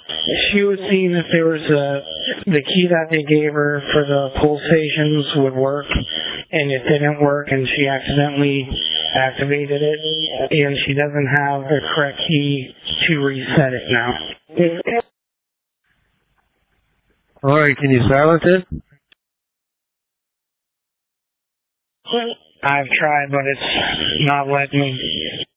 She was seeing if there was the key that they gave her for the pull stations would work, and it didn't work, and she accidentally activated it, and she doesn't have the correct key to reset it now. Alright, can you silence it? I've tried, but it's not letting me.